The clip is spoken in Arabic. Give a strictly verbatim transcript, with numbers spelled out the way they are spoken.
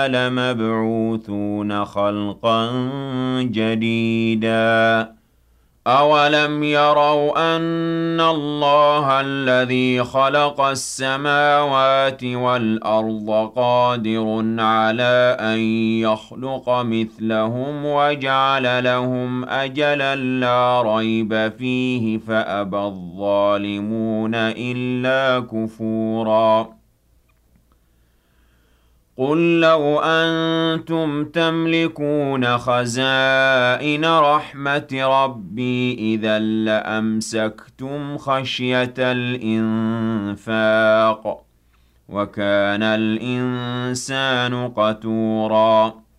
لَمَبْعُوثُونَ خَلْقًا جَدِيدًا أَوَلَمْ يَرَوْا أَنَّ اللَّهَ الَّذِي خَلَقَ السَّمَاوَاتِ وَالْأَرْضَ قَادِرٌ عَلَىٰ أَن يَخْلُقَ مِثْلَهُمْ وَجَعَلَ لَهُمْ أَجَلًا لَّا رَيْبَ فِيهِ فَأَبَى الظَّالِمُونَ إِلَّا كُفُورًا قُل لَّوْ أَنتُمْ تَمْلِكُونَ خَزَائِنَ رَحْمَةِ رَبِّي إِذًا لَّأَمْسَكْتُمْ خَشْيَةَ الْإِنفَاقِ ۚ وَكَانَ الْإِنسَانُ قَتُورًا